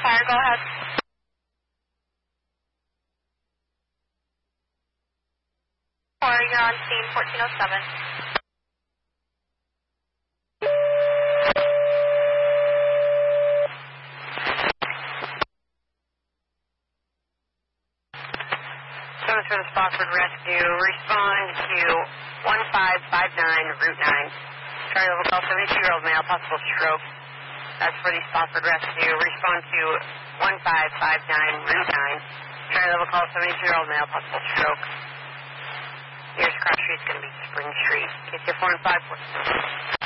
fire, go ahead. Or you're on scene 1407. Service for the Spofford Rescue. Respond to 1559 Route 9. Charlie level call 72-year-old male, possible stroke. That's for the Spofford Rescue. Respond to 1559 Route 9. Charlie level call 72-year-old male, possible stroke. Nearest cross street is going to be Spring Street. Case 4 and 5.